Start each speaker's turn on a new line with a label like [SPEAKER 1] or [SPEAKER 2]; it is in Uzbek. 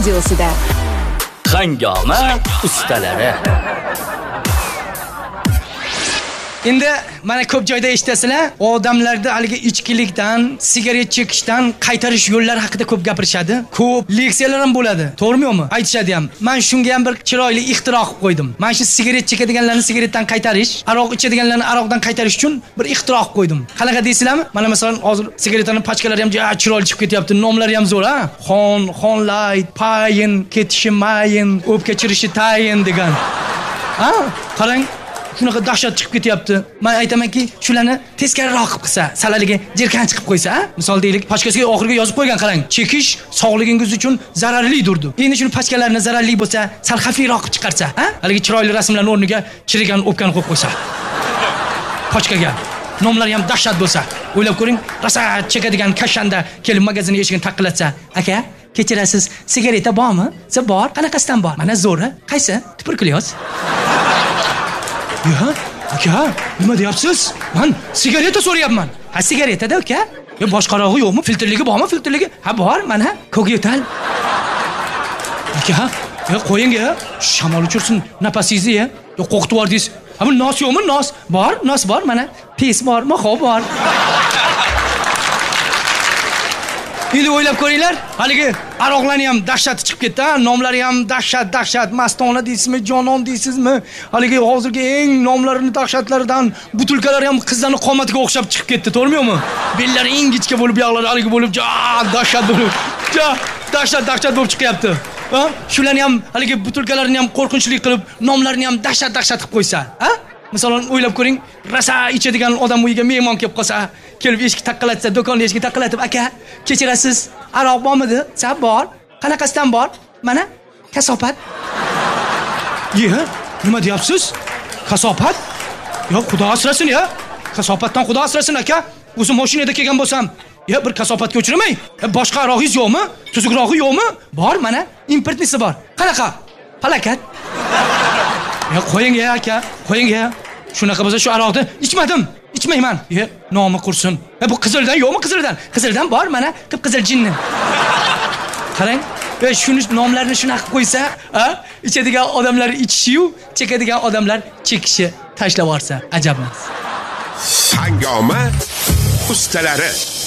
[SPEAKER 1] radiosida.
[SPEAKER 2] Hangoma ustalari.
[SPEAKER 3] Endi mana ko'p joyda eshitasizlar, odamlarda haligi ichkilikdan, sigaret chekishdan qaytarish yo'llari haqida ko'p gapirishadi. Ko'p leksiyalar ham bo'ladi. To'g'rimi? Aytishadi ham. Men shunga ham bir chiroyli ixtiro qilib qo'ydim. Men shu sigaret chekadiganlarni sigaretdan qaytarish, aroq ichadiganlarni aroqdan qaytarish uchun bir ixtiro qilib qo'ydim. Qanaqa deysizlarmi? Mana masalan, hozir sigaretaning pachkalari ham chiroyli chiqib ketyapti. Nomlari ham zo'r, ha? Xonlight, Payin, ketishi mayin, o'pka chirishi tayin degan. Ha? Qarang, shunaqa dahshat chiqib ketyapti. Men aytamanki, shularni teskariroq qilib qilsa, salaliga jirkan chiqib qo'ysa, ha? Misol deylik, pachkasiga oxiriga yozib qo'ygan, qarang. Chekish sog'ligingiz uchun zararlidir. Endi shuni pachkalarni zararli bo'lsa, sal xavfliroq qilib chiqarsa, ha? Haligi chiroyli rasmlarning o'rniga chirigan o'pkani qo'yib qo'ysa. Pachkaga nomlari ham dahshat bo'lsa, o'ylab ko'ring, rosa chekadigan kashanda kelib magazin eshigini taqillatsa, aka, kechirasiz, sigareta bormi? Bor, qanaqasidan bor? Mana zo'ri. Qaysi? Tuberkulyoz. Ya, aka, nima deyapsiz? Men sigareta so'rayapman. Ha, sigaretada, aka? Ya boshqarog'i yo'qmi? Filtrligi bormi? Filtrligi? Ha, bor, mana, ko'kyo'tal. Aka, ya qo'ying ya. Shamol uchirsin nafasingizni ya. Yo qo'qitib yordingiz. Ha, bu nos yo'qmi? Nos bor, nos bor, mana. Pes bor, moxo bor. Endi o'ylab ko'ringlar, haligi aroqlarni ham dahshati chiqib ketdi, ha? Nomlari ham dahshat, Mastona deysizmi, Jonon deysizmi? Haligi hozirgi eng nomlarini dahshatlaridan butulkalari ham qizlarning qomatiga o'xshab chiqib ketdi, to'g'rimi? Bellari ingichka bo'lib, yoqlari haligi bo'lib, dahshat bo'lib, dahshat bo'lib chiqyapti. Ha? Shularni ham haligi butulkalarini ham qo'rqinchli qilib, nomlarini ham dahshat qilib qo'ysa, ha? Masalan, o'ylab ko'ring, rosa ichadigan odam uyiga mehmon kelib qolsa, kelib eshik taqillatsa, do'konning eshigini taqillatib, aka, kechirasiz, aroq bormidi? Bor. Qanaqasidan bor? Mana, kasopat. Ye, nima deyapsiz? Kasopat? Yo, Xudo asrasin ya. Kasopatdan Xudo asrasin, aka. O'zim mashinada kelgan bo'lsam, ya bir kasopatga uchramay, boshqa aroqingiz yo'qmi? Tuzukroqi yo'qmi? Bor, mana, importnisi bor. Qanaqa? Falokat. Ya qo'ying ya, aka, qo'ying ya. Shunaqa bo'lsa shu aroqni ichmayman. Ye, nomi qursin. Bu qizildan yo'qmi qizildan? Qizildan bor, mana, qip-qizil jinni. Qarang, shuni nomlarini shunaqa qo'ysa, ha? Ichadigan odamlar ichishi-yu, chekadigan odamlar chekishi tashlab yuborsa, ajab emas.
[SPEAKER 4] Hangoma ustalari.